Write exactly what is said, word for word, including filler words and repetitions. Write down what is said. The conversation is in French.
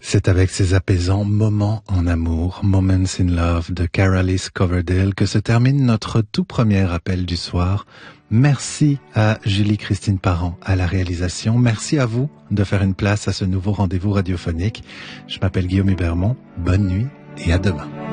C'est avec ces apaisants moments en amour, Moments in Love de Carolis Coverdale que se termine notre tout premier appel du soir. Merci à Julie-Christine Parent à la réalisation. Merci à vous de faire une place à ce nouveau rendez-vous radiophonique. Je m'appelle Guillaume Hubermont. Bonne nuit et à demain.